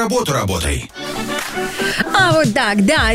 Работу работай. А вот так, да,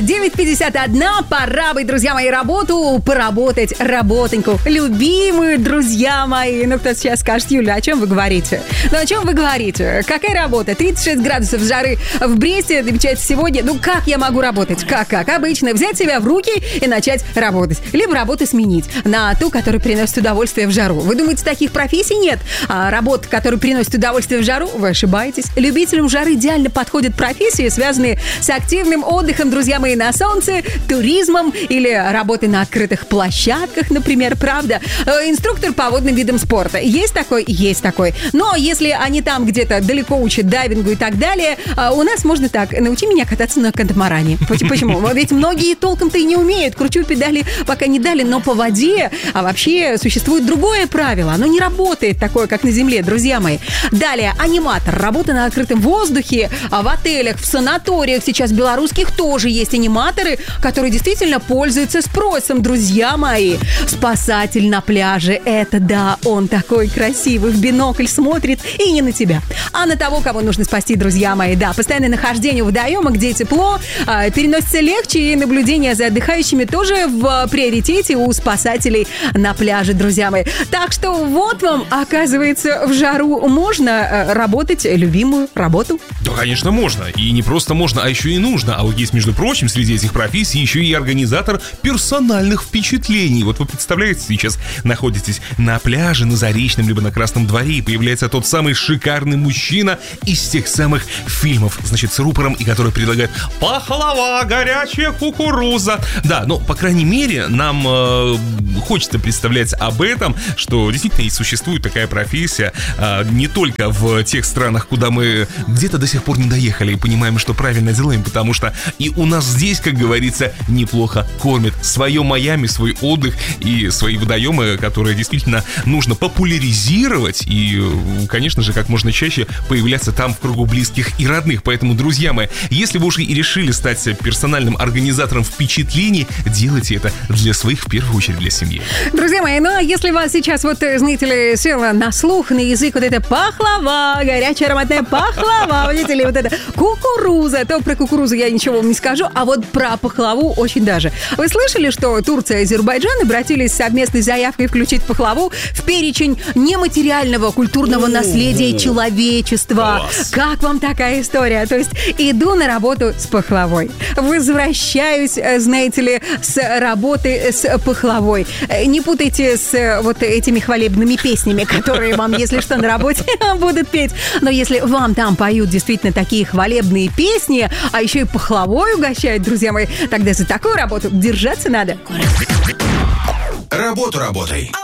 9:51, пора бы, друзья мои, работу поработать, работоньку. Любимые друзья мои. Ну, кто сейчас скажет: Юля, о чем вы говорите? Ну, о чем вы говорите? Какая работа? 36 градусов жары в Бресте намечается сегодня. Ну, как я могу работать? Как обычно, взять себя в руки и начать работать. Либо работу сменить на ту, которая приносит удовольствие в жару. Вы думаете, таких профессий нет? А работа, которая приносит удовольствие в жару, вы ошибаетесь. Любителям жары идеально подходят профессии, связанные с активным отдыхом, друзья мои, на солнце, туризмом или работой на открытых площадках, например, правда? Инструктор по водным видам спорта. Есть такой? Есть такой. Но если они там где-то далеко учат дайвингу и так далее, у нас можно так: научи меня кататься на катамаране. Почему? Ведь многие толком-то и не умеют. Кручу педали пока не дали, но по воде. А вообще существует другое правило. Оно не работает такое, как на земле, друзья мои. Далее, аниматор. Работа на открытом воздухе, в отелях, в санаториях. Сейчас белорусских тоже есть аниматоры, которые действительно пользуются спросом, друзья мои. Спасатель на пляже. Это да, он такой красивый, в бинокль смотрит и не на тебя, а на того, кого нужно спасти, друзья мои. Да, постоянное нахождение у водоема, где тепло, переносится легче, и наблюдение за отдыхающими тоже в приоритете у спасателей на пляже, друзья мои. Так что вот вам, оказывается, в жару можно работать любимую работу. Да, конечно, можно. И не просто можно, а еще и нужно. А вот есть, между прочим, среди этих профессий еще и организатор персональных впечатлений. Вот вы представляете, сейчас находитесь на пляже, на Заречном, либо на Красном дворе, и появляется тот самый шикарный мужчина из тех самых фильмов, значит, с рупором, и который предлагает: пахлава, горячая кукуруза. Да, но, по крайней мере, нам хочется представлять об этом, что действительно и существует такая профессия, не только в тех странах, куда мы где-то до сих пор не доехали и понимаем, что правильно делаем, потому что и у нас здесь, как говорится, неплохо кормят. Свое Майами, свой отдых и свои водоемы, которые действительно нужно популяризировать и, конечно же, как можно чаще появляться там в кругу близких и родных. Поэтому, друзья мои, если вы уже и решили стать персональным организатором впечатлений, делайте это для своих, в первую очередь, для семьи. Друзья мои, ну а если вас сейчас, вот, знаете ли, села на слух, на язык вот эта пахлава, горячая ароматная пахлава, видите ли, вот это кукуруза, то про кукурузу я ничего вам не скажу, а вот про пахлаву очень даже. Вы слышали, что Турция и Азербайджан обратились с совместной заявкой включить пахлаву в перечень нематериального культурного наследия человечества? Класс. Как вам такая история? То есть иду на работу с пахлавой, возвращаюсь, знаете ли, с работы с пахлавой. Не путайте с вот этими хвалебными песнями, которые вам, если что, на работе будут петь. Но если вам там поют действительно такие хвалебные песни, а еще и пахлавой угощают, друзья мои, тогда за такую работу держаться надо. Работу работай.